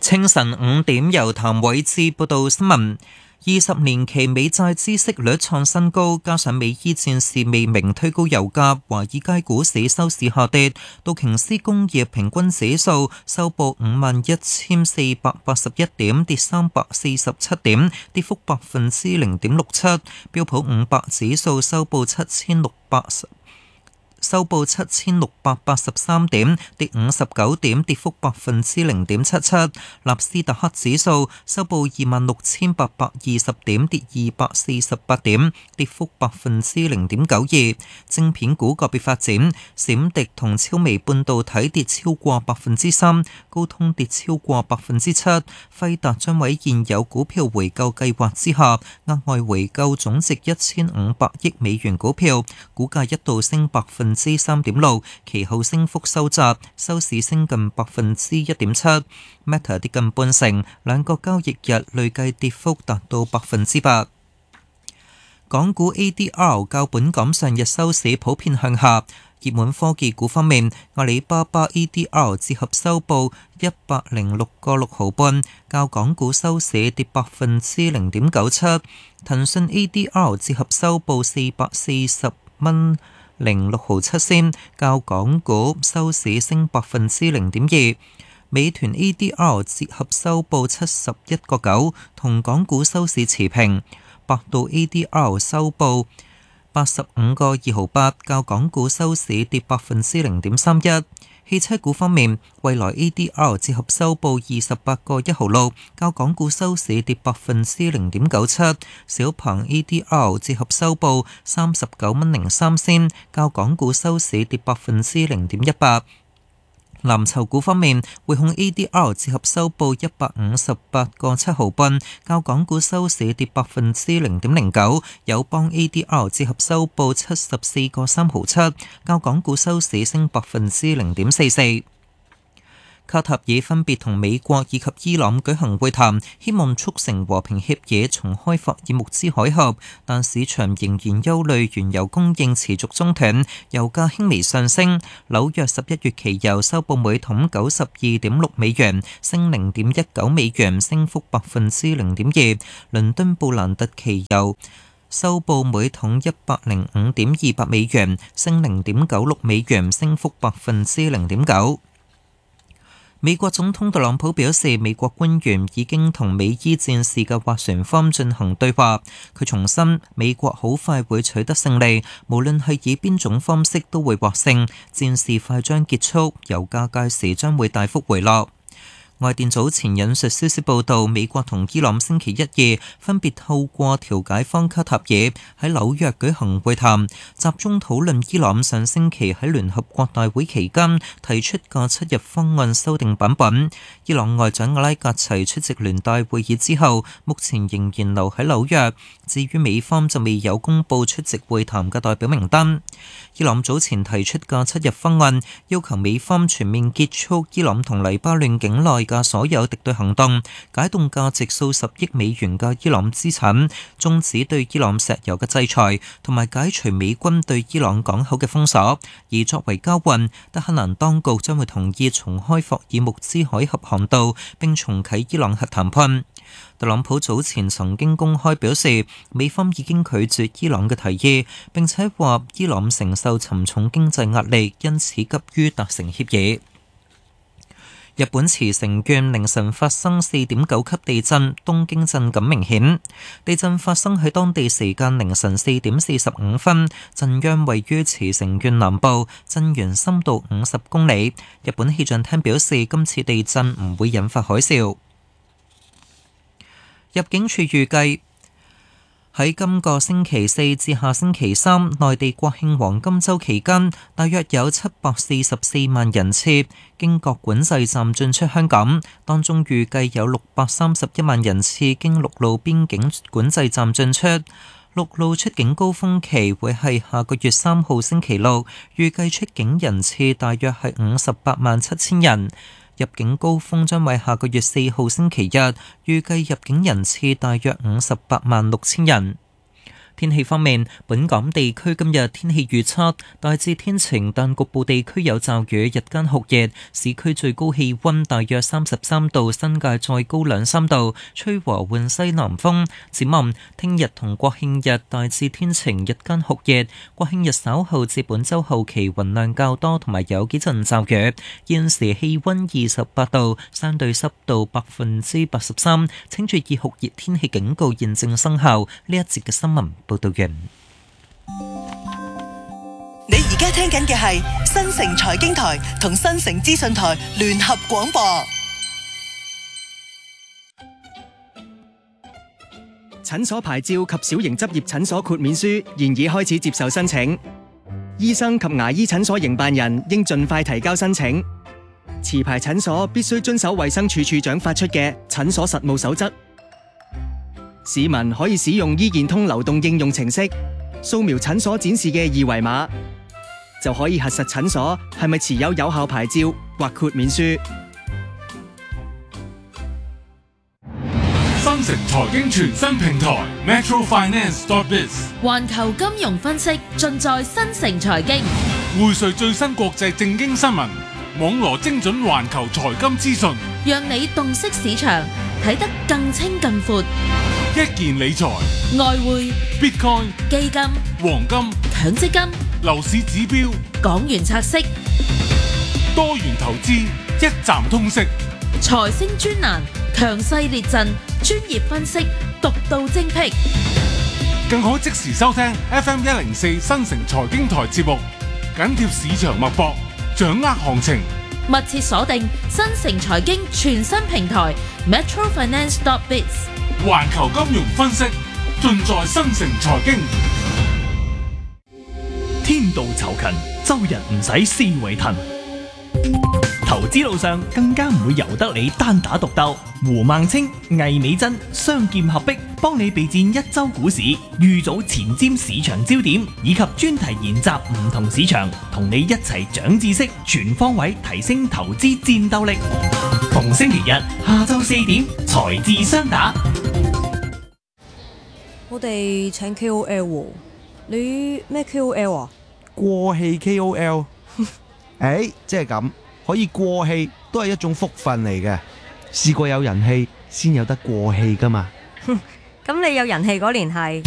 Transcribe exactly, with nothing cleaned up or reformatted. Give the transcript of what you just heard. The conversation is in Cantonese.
清晨五點，由譚偉智報道新聞。二十年期美債孳息率創新高，加上美伊戰事未明推高油價，華爾街股市收市下跌。道瓊斯工業平均指數收報五萬一千四百八十一點，跌三百四十七點，跌幅百分之零點六七。標普五百指數收報七千六百收報七千六百八十三點，跌五十九點，跌幅百分之零點七七。納斯達克指數收報二萬六千八百二十點，跌二百四十八點，跌幅百分之零點九二。晶片股個別發展，閃迪同超微半導體跌超過百分之三，高通跌超過百分之七。輝達將喺現有股票回購計劃之下，額外回購總值一千五百億美元股票，股價一度升百分之三點六，其後升幅收窄，收市升近百分之一點七。Meta 跌近半成，兩個交易日累計跌幅達到百分之八。港股 A D R 較本港上日收市普遍向下。熱門科技股方面，阿里巴巴 A D R 折合收報一百零六個六毫半，較港股收市跌百分之零點九七。騰訊 A D R 折合收報四百四十蚊零六毫七仙，較港股收市升百分之零點二。美團 A D R 折合收報七十一個九，同港股收市持平。百度 A D R 收報八十五個二毫八，較港股收市跌百分之零點三一。汽車股方面，蔚來 A D R 折合收報二十八個一毫六，較港股收市跌百分之零點九七。小鵬 A D R 折合收報三十九蚊零三仙，較港股收市跌百分之零點一八。藍籌股方面，匯控 A D R 折合收報一百五十八個七毫半，較港股收市跌百分之零點零九。友邦 A D R 折合收報七十四個三毫七，較港股收市升百分之零點四四。卡塔爾分別同美國以及伊朗舉行會談，希望促成和平協議，重開霍爾木茲海峽，但市場仍然憂慮原油供應持續中斷，油價輕微上升。紐約十一月期油收報每桶九十二點六美元，升零點一九美元，升幅百分之零點二。倫敦布蘭特期油收報每桶一百零五點二八美元，升零點九六美元，升幅百分之零點九。美國總統特朗普表示，美國官員已經同美伊戰事嘅斡旋方進行對話。佢重申，美國好快會取得勝利，無論係以邊種方式都會獲勝。戰事快將結束，油價屆時將會大幅回落。外電早前引述消息報道，美國同伊朗星期一、二分別透過調解方卡塔爾喺紐約舉行會談，集中討論伊朗上星期喺聯合國大會期間提出嘅七日方案修訂版本。伊朗外長阿拉格齊出席聯大會議之後，目前仍然留喺紐約。至於美方就未有公佈出席會談嘅代表名單。伊朗早前提出嘅七日方案，要求美方全面結束伊朗同黎巴嫩境內嘅所有敵對行動，解凍價值數十億美元嘅伊朗資產，終止對伊朗石油嘅制裁，同埋解除美軍對伊朗港口嘅封鎖。而作為交換，德黑蘭當局將會同意重開霍爾木茲海峽航道，並重啟伊朗核談判。特朗普早前曾經公開表示，美方已經拒絕伊朗嘅提議，並且話伊朗承受沉重經濟壓力，因此急於達成協議。日本茨城縣凌晨發生四點九級地震，東京震感明顯。地震發生喺當地時間凌晨四點四十五分，震央位於茨城縣南部，震源深度五十公里。日本氣象廳表示，今次地震唔會引發海嘯。入境處預計喺今個星期四至下星期三，內地國慶黃金週期間，大約有七百四十四萬人次經各管制站進出香港，當中預計有六百三十一萬人次經陸路邊境管制站進出。陸路出境高峰期會係下個月三號星期六，預計出境人次大約係五十八萬七千人。入境高峰將為下個月四號星期日，預計入境人次大約五十八萬六千人。 天氣方面，本港地區今日天氣預測大致天晴，但局部地區有驟雨，日間酷熱，市區最高氣溫大約三十三度，新界再高兩三度，吹和緩西南風。展望聽日同國慶日大致天晴，日間酷熱，國慶日稍後至本週後期雲量較多，同埋有幾陣驟雨。現時氣溫二十八度，相對濕度百分之八十三，請注意酷熱天氣警告現正生效。呢一節嘅新聞報道完。 你而家聽緊嘅係新城財經台同新城資訊台聯合廣播。 診所牌照及小型執業診所豁免書現已開始接受申請，醫生及牙醫診所營辦人應盡快提交申請。持牌診所必須遵守衛生署署長發出嘅診所實務守則。市民可以使用醫健通流動應用程式掃描診所展示嘅二維碼，就可以核實診所係咪持有有效牌照或豁免書。 新城財經全新平台 Metro Finance dot biz， 環球金融分析盡在新城財經， 匯萃最新國際政經新聞，網羅精準環球財金資訊， 讓你洞悉市場，睇得更清更闊。 一件理財、 外匯、 Bitcoin、 基金、 黃金、 強積金、 樓市指標、 港元拆息、 多元投資，一站通識。 財星專欄，強勢列陣，專業分析，獨到精闢。 更可即時收聽 F M 一零四新城財經台節目，緊貼市場脈搏，掌握行情。 密切鎖定新城財經全新平台 Metro Finance dot biz， 環球金融分析盡在新城財經。 天道酬勤，周日唔使思維騰。投資路上更加唔會由得你單打獨鬥。胡孟青、魏美珍雙劍合璧，幫你備戰一周股市，預早前瞻市場焦點，以及專題研習唔同市場，同你一齊長知識，全方位提升投資戰鬥力。逢星期日下晝四點，財智雙打。 我哋請 K O L 喎，你咩 K O L 啊？ 過氣 K O L， 誒，即係咁，可以過氣都係一種福分嚟嘅。試過有人氣先有得過氣噶嘛。 咁你有人氣嗰年係？